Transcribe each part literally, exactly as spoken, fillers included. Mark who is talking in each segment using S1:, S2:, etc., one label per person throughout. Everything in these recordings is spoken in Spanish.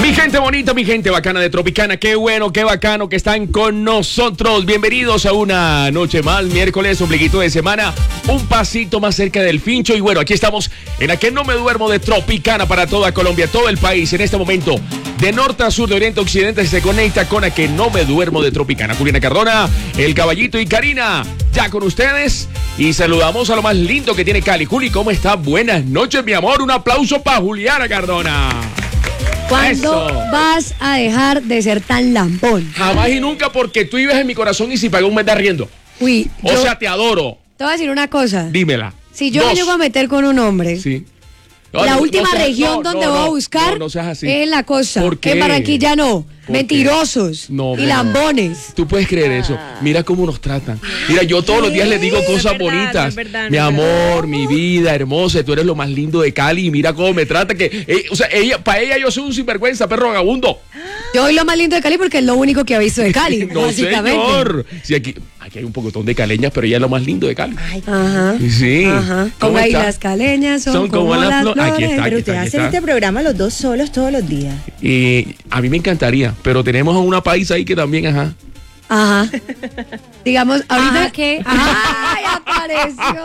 S1: Mi gente bonita, mi gente bacana de Tropicana, qué bueno, qué bacano que están con nosotros. Bienvenidos a una noche más, miércoles, ombliguito de semana, un pasito más cerca del fincho. Y bueno, aquí estamos en A Que No Me Duermo de Tropicana para toda Colombia, todo el país. En este momento, de norte a sur, de oriente a occidente, se conecta con A Que No Me Duermo de Tropicana. Juliana Cardona, El Caballito y Karina, ya con ustedes. Y saludamos a lo más lindo que tiene Cali. Juli, ¿cómo está? Buenas noches, mi amor. Un aplauso para Juliana Cardona.
S2: ¿Cuándo
S1: Eso.
S2: vas a dejar de ser tan lambón?
S1: Jamás y nunca, porque tú vives en mi corazón y si pagué un mes de arriendo.
S2: Uy,
S1: O
S2: yo
S1: sea, te adoro.
S2: te voy a decir una cosa.
S1: Dímela.
S2: Si yo
S1: Dos.
S2: me llego a meter con un hombre,
S1: Sí. No,
S2: la
S1: no,
S2: última
S1: no seas-
S2: región
S1: no,
S2: donde
S1: no,
S2: voy a
S1: no,
S2: buscar
S1: no, no seas así.
S2: es en la costa.
S1: ¿Por qué?
S2: En Barranquilla no.
S1: ¿Por qué?
S2: Mentirosos
S1: No,
S2: y
S1: no.
S2: lambones.
S1: Tú puedes creer eso. Mira cómo nos tratan. Mira, yo todos los días les digo cosas
S3: es verdad,
S1: bonitas.
S3: no es verdad, no
S1: Mi
S3: es
S1: amor, mi vida hermosa, tú eres lo más lindo de Cali. Y mira cómo me trata. Que, eh, o sea, ella, para ella yo soy un sinvergüenza, perro vagabundo.
S2: Yo soy lo más lindo de Cali porque es lo único que ha visto de Cali,
S1: No,
S2: básicamente.
S1: señor. Sí, aquí, aquí hay un pocotón de caleñas, pero ella es lo más lindo de Cali.
S2: Ajá.
S1: Sí.
S2: Ajá.
S1: ¿Cómo
S2: Como ahí
S1: está?
S2: las caleñas son,
S1: Son como las
S2: las
S1: flo-
S2: flores.
S1: Aquí está,
S3: Pero
S1: aquí
S3: ustedes
S1: aquí
S3: hacen
S1: está.
S3: este programa los dos solos todos los días.
S1: Y a mí me encantaría, pero tenemos a una paisa ahí que también, ajá.
S2: Ajá. Digamos, ahorita
S4: Ajá, ¿qué?
S2: ¡Ay, apareció!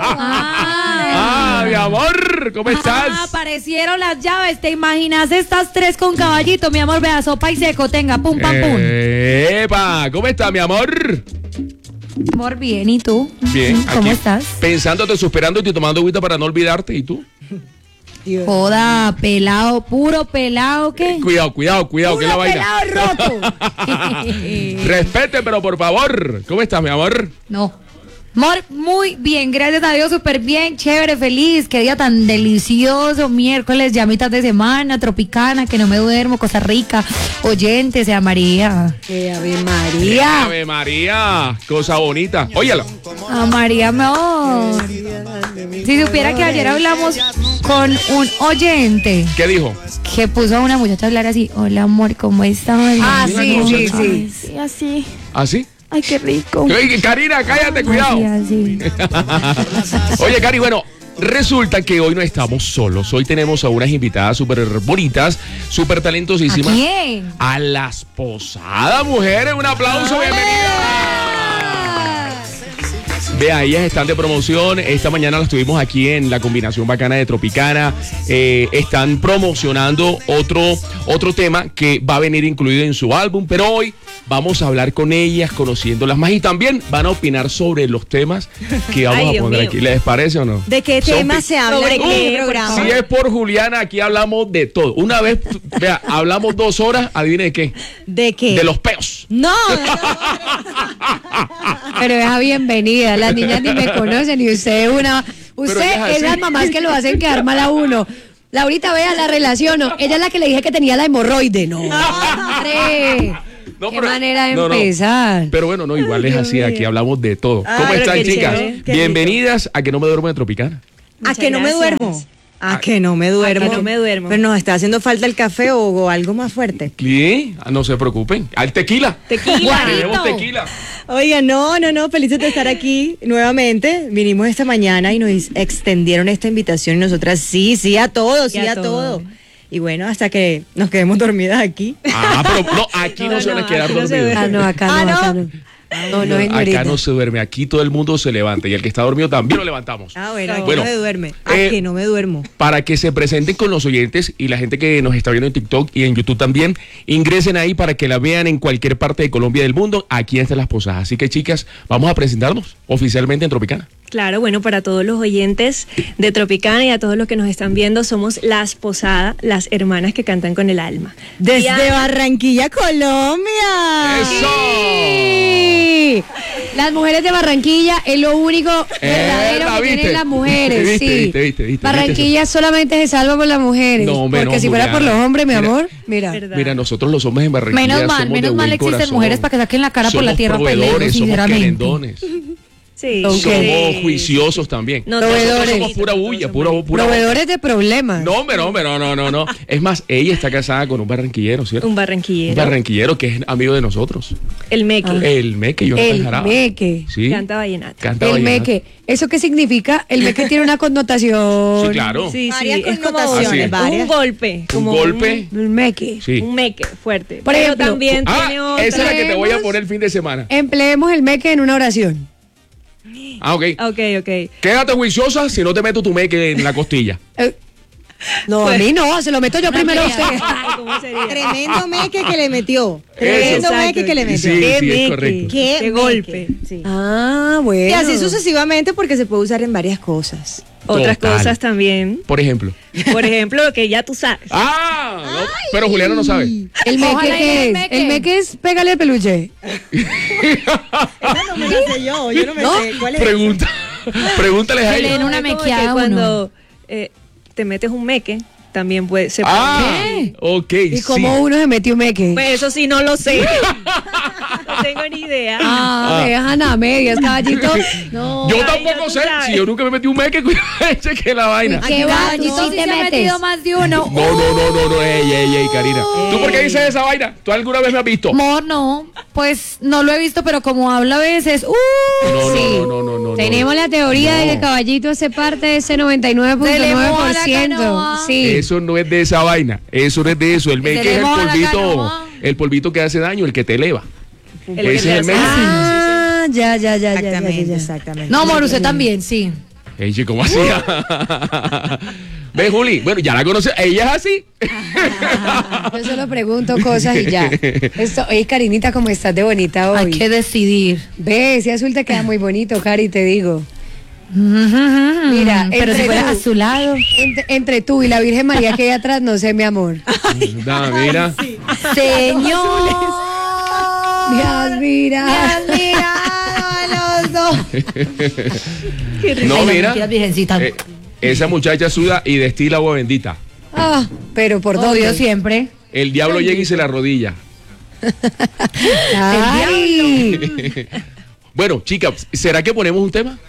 S1: Ah, mi amor, ¿cómo estás?
S4: Ah, aparecieron las llaves. ¿Te imaginas estas tres con caballito, mi amor? Vea, sopa y seco, tenga, pum, pam, pum.
S1: Epa, ¿cómo estás, mi amor?
S4: Amor, bien, ¿y tú?
S1: Bien,
S4: ¿Cómo
S1: aquí,
S4: estás?
S1: Pensándote, superándote y tomando agüita para no olvidarte. ¿Y tú?
S4: Joda, pelado, puro pelado, ¿qué?
S1: Cuidado, cuidado, cuidado, que es la
S2: ¡Puro
S1: vaina.
S2: pelado roto!
S1: Respete, pero por favor. ¿Cómo estás, mi amor?
S4: No. Amor, muy bien, gracias a Dios, súper bien, chévere, feliz. Qué día tan delicioso, miércoles, ya mitad de semana, Tropicana, que no me duermo, Costa Rica, oyente, sea María.
S2: ¡Qué Ave María!
S1: Ave María, cosa bonita. Óyala.
S4: A María, mi amor. Si supiera que ayer hablamos con un oyente
S1: ¿Qué dijo?
S4: que puso a una muchacha a hablar así, hola amor, ¿cómo estás?
S2: Ah,
S1: Mira
S2: sí,
S1: cómo
S2: sí,
S1: se-
S2: sí.
S4: Sí, así.
S1: ¿Así?
S4: Ay, qué rico.
S1: Oye, Karina, cállate, cuidado.
S4: Así, así.
S1: Oye, Cari, bueno, resulta que hoy no estamos solos. Hoy tenemos a unas invitadas súper bonitas, súper
S4: ¿A
S1: talentosísimas.
S4: quién?
S1: A las Posadas, mujeres. Un aplauso, bienvenidas. Vea, ellas están de promoción. Esta mañana las tuvimos aquí en la combinación bacana de Tropicana. Eh, están promocionando otro, otro tema que va a venir incluido en su álbum, pero hoy vamos a hablar con ellas, conociéndolas más y también van a opinar sobre los temas que vamos
S3: Ay,
S1: a
S3: Dios
S1: poner
S3: mío.
S1: aquí. ¿Les parece o no?
S3: ¿De qué
S1: Son
S3: tema
S1: pi-
S3: se habla
S4: ¿Sobre
S3: en
S4: qué
S3: este programa?
S1: Si es por Juliana, aquí hablamos de todo. Una vez, vea, hablamos dos horas, adivine de qué.
S3: ¿De qué?
S1: De los peos.
S3: No,
S2: Pero es bienvenida. Las niñas ni me conocen y usted es una. Usted
S1: ella es
S2: es
S1: así.
S2: las mamás que lo hacen quedar mal a uno. Laurita, vea, la relaciono. Ella es la que le dije que tenía la hemorroide. No, hombre.
S1: No,
S2: Qué
S1: pero-
S2: manera de
S1: no, no.
S2: empezar.
S1: Pero bueno, no, igual es así, aquí hablamos de todo.
S3: Ah,
S1: ¿Cómo
S3: pero
S1: están,
S3: qué
S1: chicas?
S3: chévere, qué
S1: Bienvenidas a Que No Me Duermo de Tropicana.
S3: a que no me
S4: gracias.
S3: duermo. A que no me duermo.
S4: A que no me duermo.
S3: Pero nos está haciendo falta el café o, o algo más fuerte.
S1: ¿Qué? Ah, no se preocupen. Al tequila.
S4: Tequila.
S1: Tenemos tequila.
S3: Oiga, no, no, no, felices de estar aquí nuevamente. Vinimos esta mañana y nos extendieron esta invitación y nosotras sí, sí a todo, sí
S4: a
S3: a
S4: todo.
S3: todo. Y bueno, hasta que nos quedemos dormidas aquí.
S1: Ah, pero no, aquí no,
S3: No,
S1: se van a
S3: no,
S1: quedar
S3: aquí no se
S1: dormidos.
S2: Ah, no, acá no,
S3: Ah, ¿no?
S2: acá no. No, no, señorita.
S1: Acá no se duerme, aquí todo el mundo se levanta y el que está dormido también lo levantamos.
S3: Ah, bueno, aquí
S1: Bueno,
S3: no se duerme. A
S1: eh,
S3: que no me duermo.
S1: Para que se presenten con los oyentes y la gente que nos está viendo en TikTok y en YouTube también, ingresen ahí para que la vean en cualquier parte de Colombia y del mundo. Aquí están las Posadas. Así que, chicas, vamos a presentarnos oficialmente en Tropicana.
S5: Claro, bueno, para todos los oyentes de Tropicana y a todos los que nos están viendo, somos Las Posadas, las hermanas que cantan con el alma.
S3: Desde
S5: Diana-
S3: Barranquilla, Colombia.
S1: ¡Eso!
S2: Sí. Las mujeres de Barranquilla es lo único verdadero
S1: la
S2: que
S1: viste.
S2: tienen las mujeres.
S1: Viste,
S2: sí.
S1: viste, viste, viste,
S2: Barranquilla solamente se salva por las mujeres.
S1: No, hombre,
S2: porque
S1: no,
S2: si fuera
S1: Juliana.
S2: por los hombres, mi
S1: Mira,
S2: amor, mira.
S5: Verdad.
S1: Mira, nosotros los hombres en Barranquilla
S4: Menos mal,
S1: somos
S4: menos
S1: de
S4: mal
S1: buen
S4: existen
S1: corazón.
S4: mujeres para que saquen la cara por la
S1: Somos
S4: tierra
S1: proveedores,
S4: peleando,
S1: somos
S4: sinceramente.
S1: querendones.
S5: Sí.
S2: Ok.
S1: Somos
S5: Sí.
S1: juiciosos también.
S5: No,
S2: Proveedores.
S1: Nosotros
S5: todos
S1: somos pura
S5: todos
S1: bulla,
S5: somos
S1: pura, pura
S2: Proveedores de problemas.
S1: No, hombre, no, hombre, no, no, no, no. Es más, ella está casada con un barranquillero, ¿cierto?
S5: Un
S1: Un
S5: barranquillero.
S1: barranquillero que es amigo de nosotros.
S5: El Meque.
S1: El Meque, yo
S2: El meque.
S1: Sí.
S5: Canta vallenato.
S1: Canta
S2: El
S1: vallenato.
S2: meque. ¿Eso qué significa? El meque tiene una connotación.
S1: Sí, claro.
S5: Sí,
S3: Varias
S5: sí, es como
S3: connotaciones,
S1: Así.
S3: varias.
S5: un golpe.
S1: Un
S5: Como
S1: golpe.
S2: El meque.
S1: Sí.
S5: Un, un meque fuerte.
S2: Por
S5: Pero
S2: ejemplo,
S5: también
S1: Ah,
S5: tiene otra.
S1: esa es la que te voy a
S2: Traemos-
S1: poner el fin de semana.
S2: Empleemos el meque en una oración.
S1: Ah, ok.
S5: Ok, ok.
S1: Quédate juiciosa si no te meto tu meque en la costilla.
S2: Eh, no,
S5: Pues-
S2: a mí no, se lo meto yo primero a usted.
S5: Ay, ¿cómo sería?
S3: Tremendo meque que le metió. Tremendo
S5: Exacto.
S3: meque que le metió.
S1: Sí,
S5: Qué
S1: sí, es
S5: meque.
S1: correcto.
S3: Qué,
S5: Qué
S3: meque.
S5: golpe.
S3: Sí.
S2: Ah, bueno.
S3: Y así sucesivamente porque se puede usar en varias cosas.
S5: Otras
S1: Total.
S5: cosas también.
S1: Por ejemplo.
S5: Por ejemplo, lo que ya tú sabes.
S1: Ah, no, pero Juliano no sabe.
S2: ¿El meque
S4: Ojalá y
S2: qué
S4: el
S2: es?
S4: meque.
S2: El meque es pégale el peluche.
S3: Esa no me la sé yo, yo no me
S2: ¿No?
S3: sé. ¿Cuál es?
S1: Pregunta, pregúntales a
S4: Que le den
S1: ella.
S4: una
S5: Es como
S4: mequeada
S5: que
S4: a uno.
S5: Cuando eh, te metes un meque, también puede ser.
S1: Ah, ok.
S2: ¿Y
S1: sí.
S2: cómo uno se metió un meque?
S5: Pues eso sí, no lo sé. No tengo ni idea.
S2: Ah, me dejan a medias, caballito. No.
S1: Yo
S5: Ay,
S1: tampoco
S5: ya tú
S1: sé.
S5: sabes.
S1: Si yo nunca me metí un meque, cheque la vaina.
S2: ¿Qué va?
S4: Caballito
S2: ¿Tú sí
S4: sí
S2: te
S4: se ha
S2: metes?
S4: metido más de uno.
S1: No, no, no, no, no, ey, ey, ey, Karina. ¿Tú por qué dices esa vaina? ¿Tú alguna vez me has visto?
S4: Amor, no. Pues no lo he visto, pero como habla a veces. ¡Uh!
S1: No,
S2: Sí.
S1: no, no, no, no, no.
S2: Tenemos la teoría de que Caballito hace parte de ese noventa y nueve punto
S4: Se le
S2: nueve
S4: moja
S2: por
S4: la
S2: ciento.
S4: canoa.
S2: Sí.
S1: Eso no es de esa vaina. Eso no es de eso. El
S4: Se
S1: meque
S4: le
S1: es el
S4: moja la
S1: polvito.
S4: canoa.
S1: El polvito que hace daño, el que te eleva.
S5: El que
S1: Ese
S5: te
S1: es el
S5: hace-
S1: meque.
S2: Ah, ya, ya, ya, ya, ya, ya,
S3: Exactamente,
S2: ya.
S3: exactamente.
S4: No, amor, usted también, sí.
S1: Ey, chico, ¿cómo hacía? Ve, Juli. Bueno, ya la conoces. Ella es así.
S2: Yo solo pregunto cosas y ya. Esto, oye, Karinita, ¿cómo estás de bonita hoy?
S4: Hay que decidir.
S2: Ve, ese azul te queda muy bonito, Cari, te digo. Mira,
S4: pero
S2: entre
S4: si fuera
S2: tú-
S4: a su lado.
S2: Entre, entre tú y la Virgen María que hay atrás, no sé, mi amor.
S1: Da, mira.
S4: Señor.
S2: Dios, mira.
S3: los dos.
S1: No,
S4: Ay,
S1: mira.
S4: mentiras, virgencita.
S1: Eh, esa muchacha suda y destila agua bendita.
S2: Ah, pero por
S4: Obvio
S2: dónde.
S4: siempre.
S1: El diablo llega y se la arrodilla.
S2: Ay,
S1: Bueno, chicas, ¿será que ponemos un tema?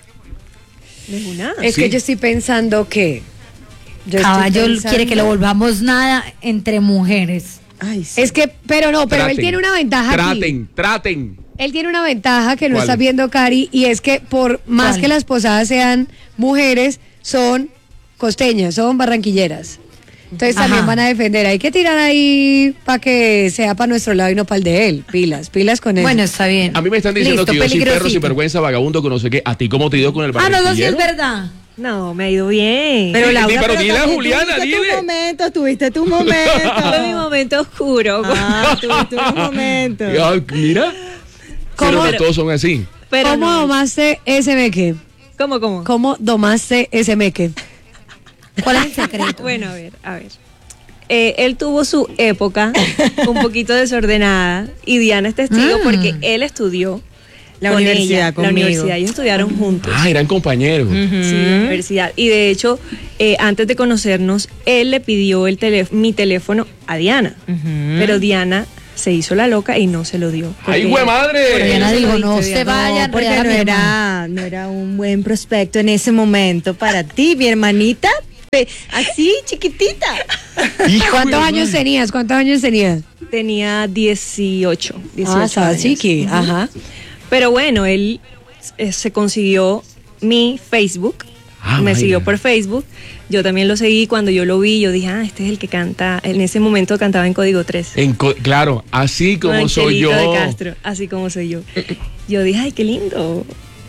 S5: De una.
S2: es
S1: Sí.
S2: que yo estoy pensando que. yo estoy
S4: Caballo
S2: pensando-
S4: quiere que lo volvamos nada entre mujeres.
S3: Ay, sí.
S2: Es que, pero no, pero él
S1: Traten,
S2: tiene una ventaja aquí.
S1: Traten, traten.
S2: Él tiene una ventaja que no
S1: ¿Cuál?
S2: está viendo Cari y es que por más
S4: ¿Cuál?
S2: que las posadas sean mujeres, son costeñas, son barranquilleras. Entonces
S4: Ajá.
S2: también van a defender. Hay que tirar ahí para que sea para nuestro lado y no para el de él. Pilas, pilas con él.
S4: Bueno, está bien.
S1: A mí me están diciendo
S4: Listo,
S1: que yo soy perro,
S4: peligrosito.
S1: sinvergüenza, vagabundo, que no sé qué. ¿A ti cómo te dio con el
S4: Ah, no, no, sí es
S1: barranquillero?
S4: verdad.
S5: No, me ha ido bien.
S1: Pero,
S3: Laura,
S1: pero dile a
S3: también
S1: Juliana,
S3: tuviste
S1: dile.
S3: tu momento, tuviste tu momento.
S5: Fue mi momento oscuro.
S3: Ah, tuviste un momento.
S1: Ay, mira.
S2: ¿Cómo?
S1: Pero no todos son así.
S5: Pero
S2: ¿Cómo
S5: no.
S2: domaste ese meque?
S5: ¿Cómo, cómo?
S2: ¿Cómo domaste ese meque?
S4: ¿Cuál es el secreto?
S5: Bueno, a ver, a ver. Eh, él tuvo su época un poquito desordenada y Diana es testigo
S4: Mm.
S5: porque él estudió
S3: La
S5: con
S3: universidad
S5: ella,
S3: conmigo.
S5: la universidad, ellos estudiaron juntos.
S1: Ah, eran compañeros.
S5: Sí, en la universidad. Y de hecho, eh, antes de conocernos, él le pidió el teléf- mi teléfono a Diana. Pero Diana se hizo la loca y no se lo dio.
S1: ¡Ay,
S5: porque-
S1: güey, madre!
S4: Pero Diana
S5: se lo
S4: dijo,
S5: dicho,
S4: no
S5: Diana.
S4: se vaya a
S3: No, porque
S4: enredar a
S3: no
S4: mi hermano.
S3: era, no era un buen prospecto en ese momento para ti, mi hermanita. Pe- Así, chiquitita.
S1: Hijo
S2: ¿Cuántos
S1: de
S2: años
S1: madre.
S2: tenías? ¿Cuántos años tenías?
S5: Tenía dieciocho. dieciocho
S2: Ah, estaba
S5: años.
S2: chiqui.
S5: Ujú.
S2: Ajá.
S5: Pero bueno, él eh, se consiguió mi Facebook.
S1: Ah,
S5: me
S1: vaya.
S5: siguió por Facebook. Yo también lo seguí. Cuando yo lo vi, yo dije, ah, este es el que canta. En ese momento cantaba en Código tres.
S1: En co- claro, así como
S5: Con
S1: soy yo.
S5: Angelito de Castro, así como soy yo. Yo dije, ay, qué lindo.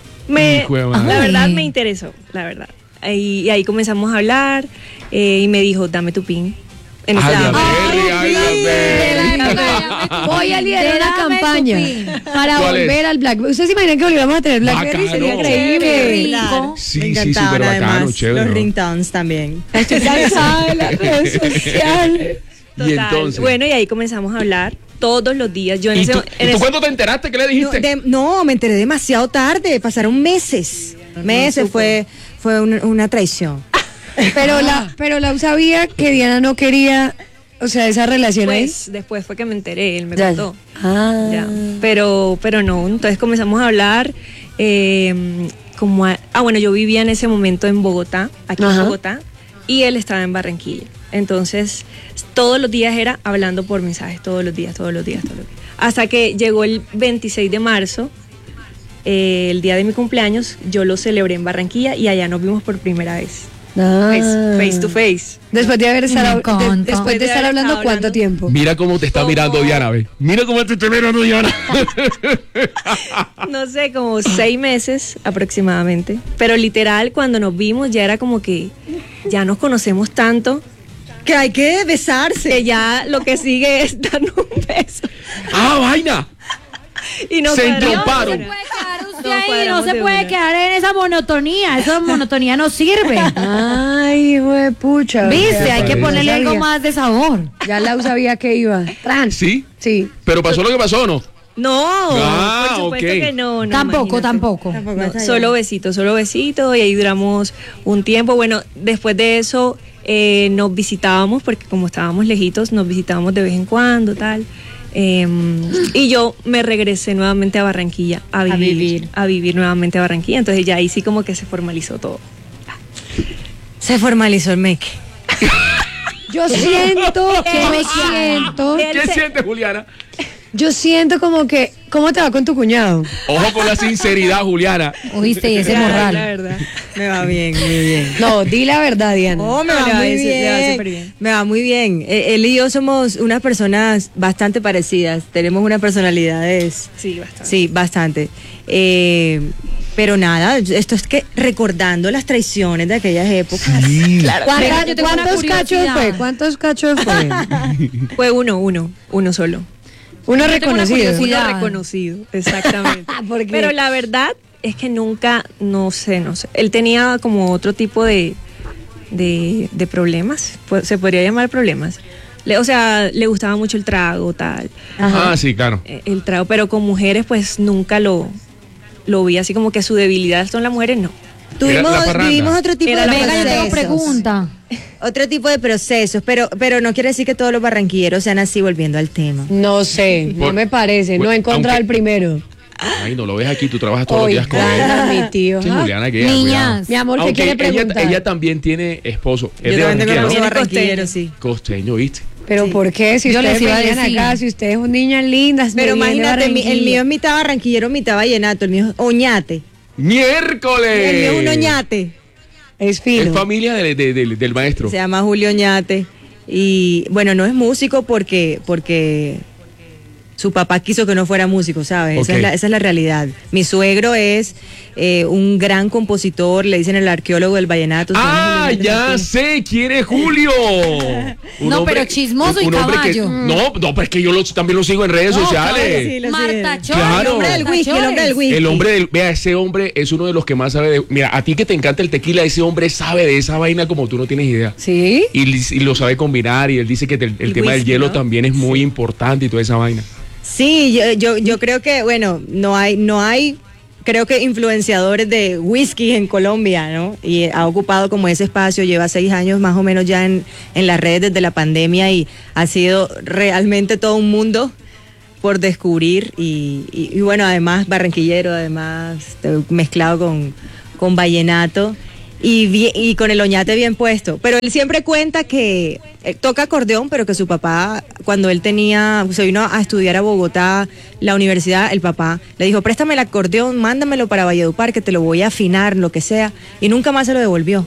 S5: Me,
S1: Hijo de madre.
S5: la
S4: Ay.
S5: verdad me interesó, la verdad. Ahí- y ahí comenzamos a hablar eh, y me dijo, dame tu pin. En ese
S1: Ay, la
S5: momento.
S1: Berry, ay, la Berry.
S2: Voy a liderar una
S4: Dame tu
S2: campaña
S4: pin.
S2: para
S1: ¿Cuál es?
S2: volver al Blackberry. ¿Ustedes se imaginan que volviéramos a tener Blackberry?
S1: Bacano.
S2: Sería
S4: Qué
S2: increíble.
S4: rico.
S1: Sí,
S3: Me
S1: sí,
S3: encantaban
S1: súper bacano,
S3: además
S1: chévere.
S3: los
S1: ¿no?
S3: ringtones también.
S2: Estoy cansada de las redes sociales.
S1: Y
S5: Total.
S1: entonces.
S5: Bueno, y ahí comenzamos a hablar todos los días. Yo en
S1: ¿Y
S5: ese,
S1: tú,
S5: en
S1: ¿y tú
S5: ese-
S1: cuándo te enteraste? ¿Qué le
S3: No,
S1: dijiste?
S3: de- no, me enteré demasiado tarde, pasaron meses. Meses, fue, fue una, una traición.
S2: Pero la, pero la sabía que Diana no quería, o sea, esa relación ahí.
S5: pues, después fue que me enteré, él me
S2: Ya.
S5: contó.
S2: Ah.
S5: Ya. Pero, pero no, entonces comenzamos a hablar eh, como a- ah bueno, yo vivía en ese momento en Bogotá, aquí
S2: Ajá.
S5: en Bogotá, y él estaba en Barranquilla. Entonces, todos los días era hablando por mensajes, todos los días, todos los días, todos los días. Hasta que llegó el veintiséis de marzo, eh, el día de mi cumpleaños, yo lo celebré en Barranquilla y allá nos vimos por primera vez.
S2: Ah.
S5: Face, face to face.
S2: Después de haber estado,
S4: Me
S2: de-
S4: encanta.
S2: después de estar
S5: haber
S2: hablando,
S5: estado
S2: ¿cuánto
S5: hablando.
S2: tiempo?
S1: Mira cómo te está
S5: ¿Cómo?
S1: mirando Diana, ve. Mira cómo te está mirando Diana.
S5: No sé, como seis meses aproximadamente. Pero literal, cuando nos vimos ya era como que ya nos conocemos tanto
S3: Que hay que besarse.
S5: que ya lo que sigue es darnos un beso.
S1: ¡Ah, vaina!
S5: Y nos
S1: Se
S5: cuadramos
S1: entromparon.
S5: de una.
S4: Quedar usted
S5: Nos
S4: ahí, no
S5: cuadramos
S4: se
S5: de
S4: puede
S5: una.
S4: quedar en esa monotonía, esa monotonía no sirve.
S2: Ay, güey, pucha.
S4: Viste, hay que
S1: parece.
S4: ponerle
S2: Ya
S4: algo
S2: sabía.
S4: más de sabor.
S2: Ya Lau sabía que iba. Tran.
S1: ¿Sí?
S2: Sí.
S1: ¿Pero pasó lo que pasó o no?
S5: No,
S1: Ah,
S5: por supuesto
S1: ok.
S5: que no. no,
S4: Tampoco,
S5: imagínate.
S4: tampoco.
S3: Tampoco
S5: No,
S3: hasta allá.
S5: solo besito, solo besito y ahí duramos un tiempo. Bueno, después de eso eh, nos visitábamos porque como estábamos lejitos, nos visitábamos de vez en cuando, tal. Eh, y yo me regresé nuevamente a Barranquilla a vivir,
S3: vivir.
S5: a vivir nuevamente a Barranquilla. Entonces ya ahí sí como que se formalizó todo.
S3: Se formalizó el meque.
S2: Yo siento, yo siento,
S5: Él
S1: ¿Qué
S5: se-
S1: sientes, Juliana?
S2: yo siento como que, ¿cómo te va con tu cuñado?
S1: Ojo con la sinceridad, Juliana.
S4: Oíste, y ese
S5: La-
S4: morral.
S5: La verdad.
S3: Me va bien, muy bien.
S2: No, di la verdad, Diana.
S3: Oh, me
S5: No,
S3: va
S5: le va
S3: muy
S5: bien, le va
S3: bien.
S5: súper bien.
S3: Me va muy bien. Eh, Él y yo somos unas personas bastante parecidas. Tenemos unas personalidades.
S5: Sí, bastante.
S3: Sí, bastante. Eh, pero nada, esto es que recordando las traiciones de aquellas épocas.
S1: Claro.
S2: ¿Cuántas-
S4: Venga, yo tengo una
S2: ¿Cuántos cachos
S4: curiosidad.
S2: fue? ¿Cuántos cachos fue?
S5: Fue uno, uno, uno solo.
S2: Uno
S4: Yo tengo una
S2: reconocido.
S4: curiosidad.
S5: Uno reconocido, exactamente.
S2: ¿Por qué?
S5: Pero la verdad es que nunca, no sé, no sé. Él tenía como otro tipo de, de, de problemas, pues, se podría llamar problemas. Le- o sea, le gustaba mucho el trago, tal.
S1: Ah, sí, claro.
S5: eh, El trago, pero con mujeres pues nunca lo, lo vi así como que su debilidad son las mujeres, no.
S3: Tuvimos,
S1: la parranda.
S3: vivimos otro tipo
S5: Era
S3: de
S5: la
S4: Venga, yo tengo
S3: procesos.
S4: pregunta.
S3: Otro tipo de procesos, pero, pero no quiere decir que todos los barranquilleros sean así, volviendo al tema.
S2: No sé, no
S1: Por-
S2: me parece. No he encontrado
S1: aunque-
S2: el primero.
S1: Ay, no lo ves aquí, tú trabajas todos
S2: Oiga,
S1: los días con él.
S2: mi tío.
S1: Sí,
S2: ¿ah?
S1: Juliana, que
S4: Niñas.
S2: Mi amor, ¿qué
S1: Aunque
S2: quiere
S1: ella,
S2: preguntar?
S1: ella también tiene esposo. Es
S3: Yo
S1: de
S3: también tengo
S1: Barranquilla,
S3: esposo
S1: ¿no?
S3: barranquillero,
S5: Costeño.
S3: sí.
S1: Costeño, ¿viste?
S2: Pero
S3: Sí.
S2: ¿por qué? Si
S4: Yo
S2: ustedes
S4: les iba a
S2: venían
S4: decir.
S2: acá, si ustedes son niñas lindas.
S3: Pero
S2: me vienen de
S3: imagínate, mi- el
S2: Barranquilla.
S3: mío es mitad barranquillero, mitad vallenato, el mío es oñate.
S1: ¡Miércoles!
S3: El mío es un oñate.
S2: Es fino.
S1: Es familia de- de- de- del maestro.
S3: Se llama Julio Oñate. Y bueno, no es músico porque, porque su papá quiso que no fuera músico, ¿sabes? Esa,
S1: Ok.
S3: es la, esa es la realidad. Mi suegro es eh, un gran compositor, le dicen el arqueólogo del vallenato. se llama
S1: Ah,
S3: Julio
S1: ya
S3: Martínez.
S1: sé quién es Julio. Un
S4: No, pero chismoso y
S1: hombre que-
S4: caballo.
S1: no, no, pero es que yo lo- también lo sigo en redes
S4: No,
S1: sociales.
S3: claro, sí, lo
S4: Marta
S3: sigue.
S4: Chores.
S1: Claro.
S3: El hombre del whisky, el hombre del whisky.
S1: El hombre del, vea, ese hombre es uno de los que más sabe de. Mira, a ti que te encanta el tequila, ese hombre sabe de esa vaina como tú no tienes idea.
S2: ¿Sí?
S1: Y, li- y lo sabe combinar. Y él dice que te- el,
S5: El
S1: tema del
S5: whisky,
S1: hielo
S5: ¿no?
S1: también es muy importante y toda esa vaina.
S3: Sí, yo, yo, yo creo que, bueno, no hay, no hay, creo que influenciadores de whisky en Colombia, ¿no? Y ha ocupado como ese espacio, lleva seis años más o menos ya en, en las redes desde la pandemia y ha sido realmente todo un mundo por descubrir y, y- y bueno, además barranquillero, además eh, mezclado con, con vallenato. Y, bien- y con el oñate bien puesto. Pero él siempre cuenta que eh, toca acordeón, pero que su papá, cuando él tenía, se vino a estudiar a Bogotá, la universidad, el papá le dijo, préstame el acordeón, mándamelo para Valledupar, que te lo voy a afinar, lo que sea. Y nunca más se lo devolvió.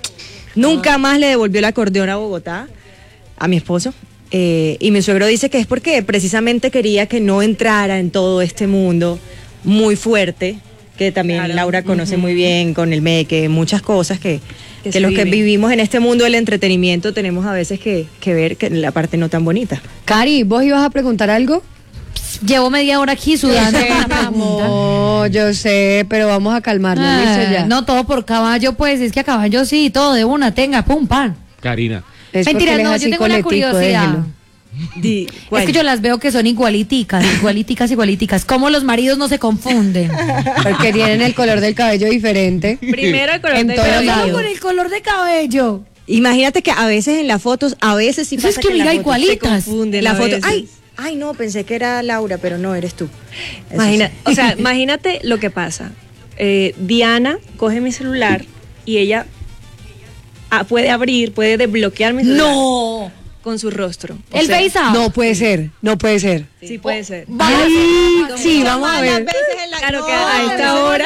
S3: Nunca más le devolvió el acordeón a Bogotá, a mi esposo. Eh, y mi suegro dice que es porque precisamente quería que no entrara en todo este mundo muy fuerte, que también
S5: Claro.
S3: Laura conoce muy bien con el meque, muchas cosas que,
S5: Que
S3: que
S5: se
S3: los que
S5: viven.
S3: vivimos en este mundo del entretenimiento tenemos a veces que, que ver que la parte no tan bonita.
S2: Cari, ¿vos ibas a preguntar algo?
S4: Llevo media hora aquí sudando con la pregunta.
S2: No, yo sé, pero vamos a calmarnos,
S4: Ah,
S2: ¿listo ya?
S4: no, todo por caballo, pues, es que a caballo sí, todo de una, tenga, pum, pan.
S1: Karina.
S2: Es porque
S4: Mentira,
S2: él es
S4: no,
S2: así
S4: yo tengo una
S2: coletico,
S4: curiosidad.
S2: déjelo.
S3: Di,
S4: Es que yo las veo que son igualiticas, igualiticas, igualiticas. ¿Cómo los maridos no se confunden?
S2: Porque tienen el color del cabello diferente.
S5: Primero el color
S2: En
S5: del
S2: todos
S4: Pero
S5: cabello.
S2: lados.
S4: solo con el color de cabello.
S3: Imagínate que a veces en las fotos, a veces sí
S4: Eso
S3: pasa
S4: es que
S3: en la
S4: mira,
S3: foto
S4: igualitas.
S3: se confunden
S5: La
S3: la foto.
S5: foto,
S3: Ay, ay, no, pensé que era Laura, pero no eres tú. Eso
S5: Imagina-
S3: sí.
S5: o sea, imagínate lo que pasa. eh, Diana coge mi celular y ella ah, puede abrir, puede desbloquear mi celular.
S4: No.
S5: Con su rostro. O
S4: El
S5: sea,
S4: Face App.
S2: No puede ser, no puede ser.
S5: Sí, puede ser.
S2: Ay, sí, vamos a ver.
S5: Claro que a esta hora.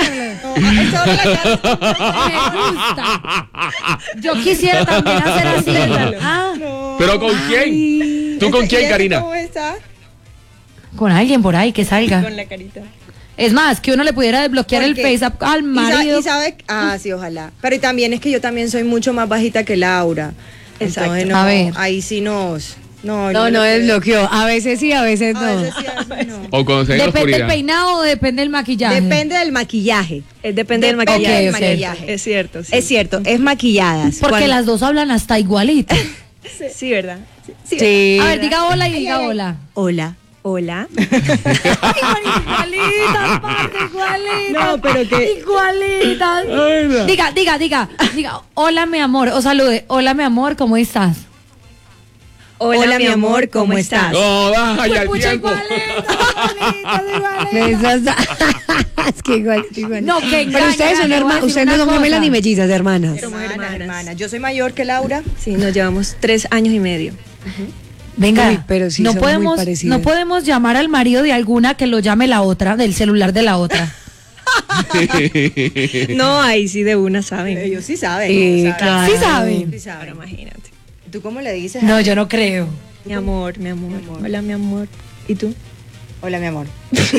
S4: Me gusta. Yo quisiera también hacer así. Ah,
S1: ¿Pero con quién? ¿Tú con quién, Karina?
S3: ¿Cómo está?
S4: con alguien por ahí que salga.
S5: Con la carita.
S4: Es más, que uno le pudiera desbloquear el
S3: Porque-
S4: Face App al
S3: Y sa-
S4: marido.
S3: Y sabe, ah, sí, ojalá. Pero y también es que yo también soy mucho más bajita que Laura.
S5: Exacto.
S3: Entonces, no,
S4: A ver.
S3: ahí sí nos. No,
S2: No, no
S3: lo que-
S2: desbloqueó. A veces sí, a veces
S3: A
S2: no.
S3: veces sí, a veces no.
S1: O cuando se en la
S4: ¿Depende del
S1: oscuridad.
S4: peinado o depende del maquillaje?
S3: Depende del maquillaje.
S5: Eh, depende del
S3: Depende
S5: maquillaje.
S3: del
S4: Ok, ok.
S3: maquillaje.
S5: Es cierto, sí.
S3: Es cierto, es maquilladas.
S4: Porque
S3: Cuando-
S4: las dos hablan hasta igualito.
S5: Sí, sí, ¿verdad? Sí. sí,
S2: Sí.
S4: A ver, diga hola y diga hola.
S3: Hola.
S5: Hola.
S4: Igualitas, parce, igualitas.
S3: No, pero que-
S4: Igualitas. Diga, diga, diga. Diga, hola, mi amor. O salude. Hola, mi amor, ¿cómo estás?
S3: Hola, mi amor, ¿cómo estás?
S1: No, vaya el
S4: Pucha,
S1: tiempo.
S4: igualitas, igualitas, igualitas.
S2: Esas- es que igual, igual.
S4: No, que
S2: Pero ustedes son
S4: engaña, le voy a
S2: hermanas,
S4: decir
S2: ustedes no
S4: una
S2: son gemelas
S4: cosa.
S2: ni mellizas, hermanas.
S5: Somos
S3: Hermanas,
S5: hermanas.
S3: hermanas. Yo soy mayor que Laura.
S5: Sí, nos llevamos tres años y medio.
S4: Venga,
S2: Uy, pero sí
S4: no
S2: son muy
S4: podemos,
S2: parecidas.
S4: no podemos llamar al marido de alguna que lo llame la otra, del celular de la otra.
S5: No, ahí sí de una saben.
S3: Ellos sí saben.
S2: Sí,
S3: saben.
S2: claro.
S4: ¿Sí saben?
S3: Sí
S5: Pero
S3: saben.
S5: imagínate.
S3: ¿Tú cómo le dices?
S4: No, yo no creo.
S5: Mi amor, mi amor. Hola, mi amor. ¿Y tú?
S3: Hola, mi amor.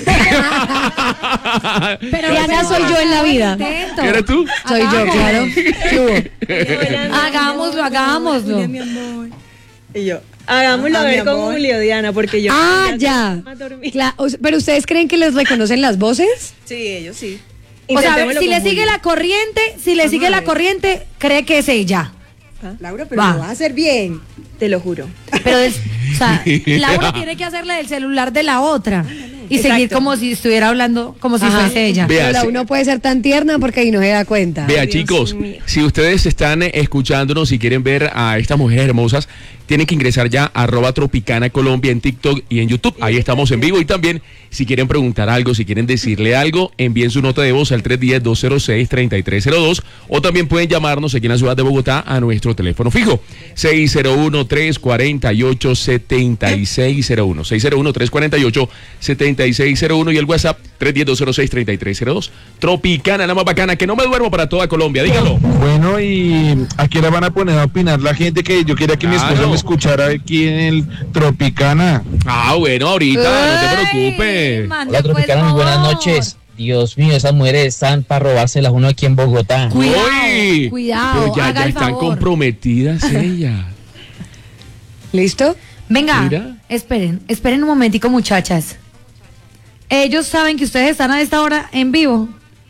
S4: Pero
S2: Diana soy yo en la vida.
S4: Intento.
S1: ¿Qué eres tú?
S2: Soy yo,
S4: Hagamos.
S2: claro. ¿Qué hubo?
S4: Hagámoslo, hagámoslo.
S3: Y yo.
S5: Hagámoslo
S3: Ah,
S5: a
S3: mi
S5: ver con
S3: amor.
S5: Julio, Diana, porque yo.
S2: Ah, ya.
S5: Más dormida.
S2: Cla- o sea, pero ustedes creen que les reconocen las voces?
S3: Sí, ellos sí.
S4: O sea, a ver,
S5: Intentémoslo
S4: si
S5: con
S4: le sigue
S5: Julio.
S4: la corriente, si le sigue la corriente, cree que es ella.
S3: Laura, pero
S4: Va.
S3: lo vas a hacer bien.
S5: Te lo juro.
S4: Pero, del- o sea, Laura tiene que hacerle del celular de la otra y seguir
S5: Exacto.
S4: como si estuviera hablando, como si
S2: Ajá.
S4: fuese ella.
S1: Vea,
S2: Pero la
S1: sí.
S2: uno puede ser tan tierna porque ahí no se da cuenta.
S1: Vea,
S5: Dios
S1: chicos,
S5: mío.
S1: si ustedes están eh, escuchándonos y quieren ver a estas mujeres hermosas, tienen que ingresar ya a arroba Tropicana Colombia en TikTok y en YouTube. Ahí estamos en vivo. Y también, si quieren preguntar algo, si quieren decirle algo, envíen su nota de voz al tres uno cero, dos cero seis, tres tres cero dos o también pueden llamarnos aquí en la ciudad de Bogotá a nuestro teléfono fijo seis cero uno, tres cuatro ocho, siete seis cero uno seis cero uno, tres cuatro ocho, siete seis cero uno y el WhatsApp tres uno cero, dos cero seis, tres tres cero dos. Tropicana, la más bacana, que no me duermo para toda Colombia, dígalo.
S6: Bueno, y aquí la van a poner a opinar la gente que yo quería que mi esposa
S1: Claro.
S6: me escuchara aquí en el Tropicana.
S1: Ah, bueno, ahorita, no te
S4: Ay,
S1: preocupes.
S4: mande,
S7: Hola
S4: pues,
S7: Tropicana, muy buenas
S4: favor.
S7: noches. Dios mío, esas mujeres están para robárselas uno aquí en Bogotá.
S4: Cuidado,
S1: Uy,
S4: cuidado,
S1: pero ya,
S4: haga
S1: ya
S4: el
S1: están
S4: favor.
S1: comprometidas ellas.
S2: ¿Listo?
S4: Venga,
S1: Mira.
S4: esperen, esperen un momentico, muchachas. Ellos saben que ustedes están a esta hora en vivo.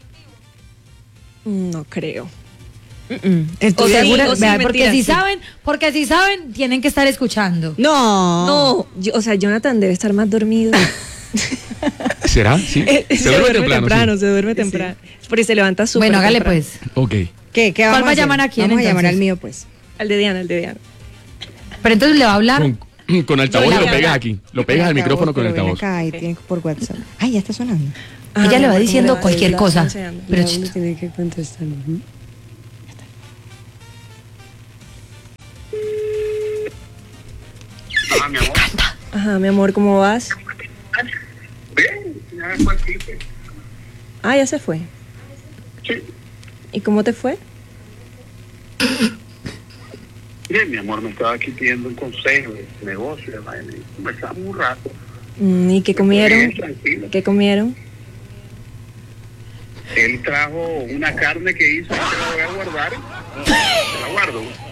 S5: No creo.
S3: ¿Estoy
S5: O sea,
S3: segura?
S5: o sí,
S4: Vean, porque
S5: mentira,
S4: si
S5: sí.
S4: saben, porque si saben, tienen que estar escuchando.
S3: No.
S5: No, yo- o sea, Jonathan debe estar más dormido.
S1: ¿Será? Sí.
S5: Eh, se, duerme temprano,
S1: sí.
S5: se duerme temprano. Porque se levanta súper
S4: Bueno, hágale
S5: temprano.
S4: pues.
S1: Ok.
S3: ¿Qué? ¿Qué
S4: ¿Cuál
S3: vamos
S4: va a
S3: hacer?
S4: llamar a quién,
S3: Vamos a llamar
S4: entonces?
S3: al mío, pues.
S5: Al de Diana, al de Diana.
S4: Pero entonces le va a hablar.
S1: Con, con altavoz
S5: Yo
S1: y lo
S5: la-
S1: pegas aquí. Lo pegas al micrófono con
S3: Pero ven
S1: altavoz.
S3: acá y tiene por WhatsApp. Ay, ya está sonando.
S4: Ella le va
S5: Ah,
S4: diciendo
S5: ¿cómo le va?
S4: cualquier
S5: Le va
S4: cosa.
S5: enseñando.
S4: Pero
S2: Ya
S4: chit,
S2: uno tiene que contestar. Ujú.
S5: Ajá, mi amor, ¿cómo vas?
S8: Bien, ya fue aquí, pues.
S5: Ah, ya se fue.
S8: Sí.
S5: ¿Y cómo te fue?
S8: Bien, mi amor, me estaba aquí pidiendo un consejo de negocio, de vaina, y conversamos un rato.
S5: Mm, ¿Y qué comieron?
S8: Bien, tranquilo.
S5: ¿Qué comieron?
S8: Él trajo una carne que hizo, que la voy a guardar. Se la guardo.